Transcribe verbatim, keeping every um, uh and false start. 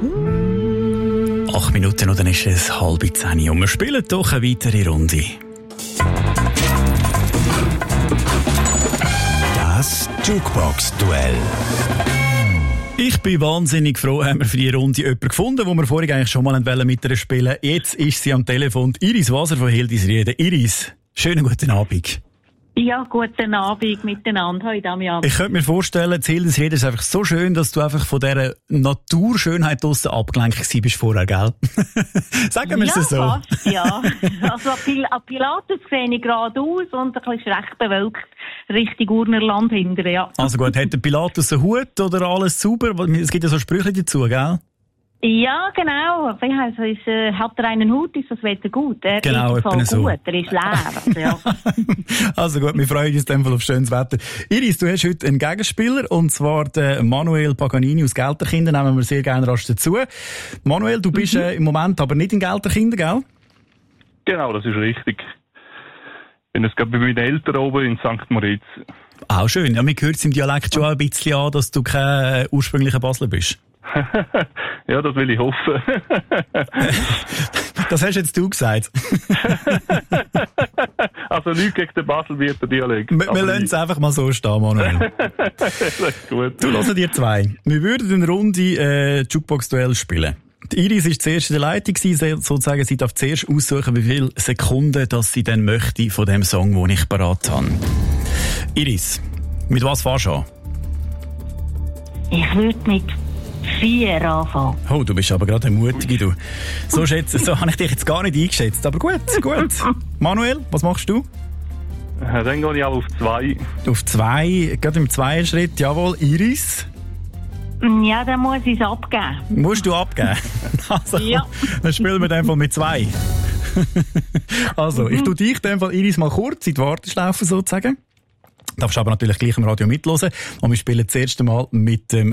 Acht Minuten und dann ist es halb zehn und wir spielen doch eine weitere Runde. Das Jukebox-Duell. Ich bin wahnsinnig froh, haben wir für diese Runde jemanden gefunden, wo wir vorhin eigentlich schon mal mit ihr spielen wollten. Jetzt ist sie am Telefon. Iris Waser von Hildisrieden. Iris, schönen guten Abend. Ja, guten Abend miteinander. Hallo, Damian. Ich könnte mir vorstellen, das Hildisrieden ist einfach so schön, dass du einfach von dieser Naturschönheit draussen abgelenkt bist vorher, gell? Sagen wir ja, es so. Fast, ja, also an Pilatus sehe ich geradeaus und ein bisschen recht bewölkt Richtung Urnerland hinterher, ja. Also gut, hat der Pilatus einen Hut oder alles sauber? Es gibt ja so Sprüche dazu, gell? Ja, genau. Wie heisst es? Äh, hat er einen Hut, ist das Wetter gut. Er genau, ist voll so. gut, er ist leer. Also, ja. Also gut, wir freuen uns dann auf schönes Wetter. Iris, du hast heute einen Gegenspieler, und zwar den Manuel Paganini aus Gelterkinden. Nehmen wir sehr gerne rasch dazu. Manuel, du bist mhm. äh, im Moment aber nicht in Gelterkinden, gell? Genau, das ist richtig. Ich bin jetzt gerade bei meinen Eltern oben in Sankt Moritz. Auch schön. Ja, mir hört es im Dialekt schon ein bisschen an, dass du kein ursprünglicher Basler bist. Ja, das will ich hoffen. Das hast jetzt du gesagt. Also nichts gegen den Baselwieter Dialekt. Wir, wir lassen es einfach mal so stehen, Manuel. Das ist gut. Du hörst dir zwei. Wir würden eine Runde äh, Jukebox-Duell spielen. Die Iris war zuerst in der Leitung, sozusagen. Sie darf zuerst aussuchen, wie viele Sekunden dass sie dann möchte von dem Song, den ich parat habe. Iris, mit was fährst du an? Ich würde mit vier anfangen. Oh, du bist aber gerade eine Mutige, du. So, schätze, so habe ich dich jetzt gar nicht eingeschätzt. Aber gut, gut. Manuel, was machst du? Dann gehe ich auch auf zwei. Auf zwei, gerade im zweiten Schritt, jawohl. Iris? Ja, dann muss ich es abgeben. Musst du abgeben? Also, ja. Dann spielen wir in dem Fall mit zwei. Also, ich tue dich in dem Fall, Iris, mal kurz in die Warteschlaufe sozusagen. Darfst aber natürlich gleich im Radio mithören. Und wir spielen das erste Mal mit dem